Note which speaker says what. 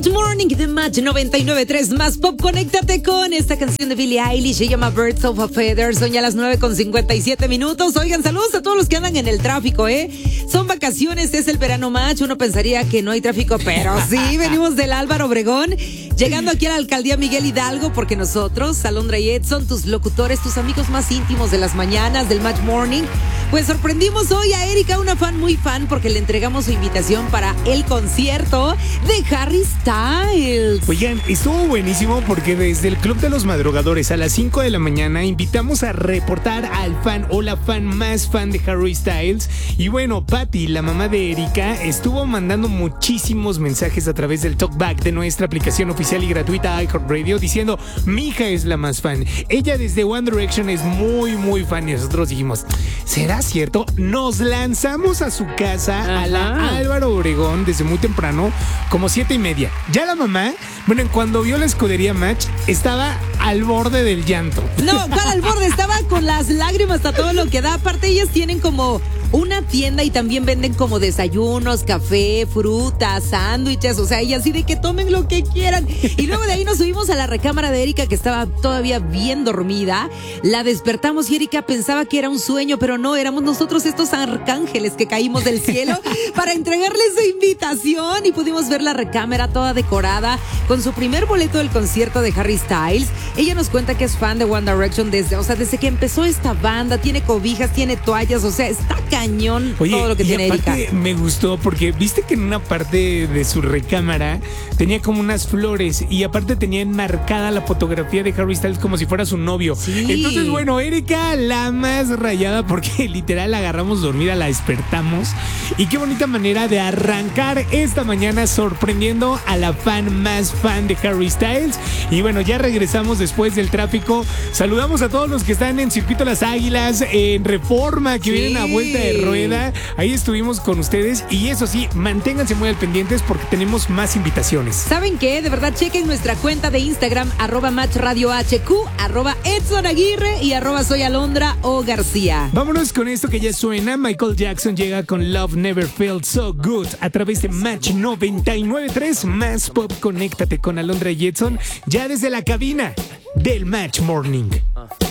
Speaker 1: Match Morning de Match 99.3 Más Pop. Conéctate con esta canción de Billie Eilish. Se llama Birds of a Feather. Son ya las 9:57. Oigan, saludos a todos los que andan en el tráfico, Son vacaciones, es el verano Match. Uno pensaría que no hay tráfico, pero sí, venimos del Álvaro Obregón. Llegando aquí a la alcaldía Miguel Hidalgo, porque nosotros, Alondra y Edson, tus locutores, tus amigos más íntimos de las mañanas del Match Morning, pues sorprendimos hoy a Erika, una fan muy fan, porque le entregamos su invitación para el concierto de Harry Styles.
Speaker 2: Oigan, estuvo buenísimo porque desde el Club de los Madrugadores a las 5 de la mañana invitamos a reportar al fan o la fan más fan de Harry Styles. Y bueno, Patty, la mamá de Erika, estuvo mandando muchísimos mensajes a través del talkback de nuestra aplicación oficial y gratuita iHeartRadio diciendo: mi hija es la más fan. Ella desde One Direction es muy, muy fan. Y nosotros dijimos: ¿será cierto? Nos lanzamos a su casa, a la Álvaro Obregón, desde muy temprano, como 7:30. Ya la mamá, bueno, cuando vio la escudería Match, estaba al borde del llanto.
Speaker 1: No, ¿cuál al borde? Estaba con las lágrimas a todo lo que da. Aparte, ellas tienen como una tienda y también venden como desayunos, café, frutas, sándwiches, o sea, ellas así de que tomen lo que quieran. Y luego de ahí nos subimos a la recámara de Erika, que estaba todavía bien dormida. La despertamos y Erika pensaba que era un sueño, pero no, éramos nosotros estos arcángeles que caímos del cielo para entregarle su invitación, y pudimos ver la recámara toda decorada con su primer boleto del concierto de Harry Styles. Ella nos cuenta que es fan de One Direction desde que empezó esta banda. Tiene cobijas, tiene toallas, o sea, está cañón. Oye, todo lo que tiene Erika.
Speaker 2: Me gustó porque viste que en una parte de su recámara tenía como unas flores, y aparte tenía enmarcada la fotografía de Harry Styles como si fuera su novio.
Speaker 1: Sí.
Speaker 2: Entonces, bueno, Erika, la más rayada, porque literal la agarramos dormida, la despertamos. Y qué bonita manera de arrancar esta mañana sorprendiendo a la fan más fan de Harry Styles. Y bueno, ya regresamos después del tráfico. Saludamos a todos los que están en Circuito Las Águilas, en Reforma, que vienen a vuelta de rueda. Ahí estuvimos con ustedes, y eso sí, manténganse muy al pendientes porque tenemos más invitaciones.
Speaker 1: ¿Saben qué? De verdad, chequen nuestra cuenta de Instagram, @MatchRadioHQ, @EdsonAguirre y @SoyAlondra_García.
Speaker 2: Vámonos con esto que ya suena. Michael Jackson llega con Love Never Felt So Good a través de Match 99.3 Más Pop. Conéctate con Alondra y Edson ya desde la cabina del Match Morning.